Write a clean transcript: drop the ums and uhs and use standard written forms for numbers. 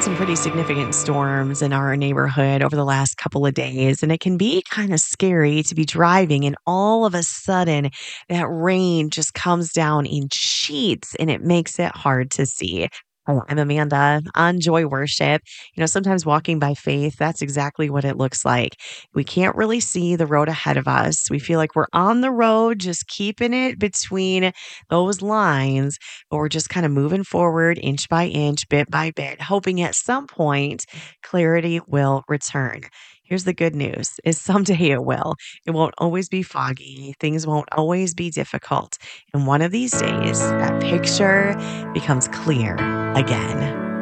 some pretty significant storms in our neighborhood over the last couple of days, and it can be kind of scary to be driving, and all of a sudden, that rain just comes down in sheets and it makes it hard to see. Hi, I'm Amanda on Joy Worship. Sometimes walking by faith, that's exactly what it looks like. We can't really see the road ahead of us. We feel like we're on the road, just keeping it between those lines, but we're just kind of moving forward inch by inch, bit by bit, hoping at some point clarity will return. Here's the good news is someday it will. It won't always be foggy. Things won't always be difficult. And one of these days, that picture becomes clear again.